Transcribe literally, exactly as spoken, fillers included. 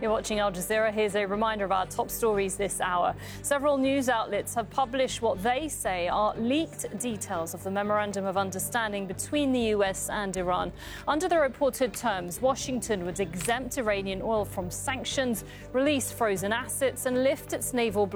You're watching Al Jazeera. Here's a reminder of our top stories this hour. Several news outlets have published what they say are leaked details of the Memorandum of Understanding between the U S and Iran. Under the reported terms, Washington would exempt Iranian oil from sanctions, release frozen assets and lift its naval blockade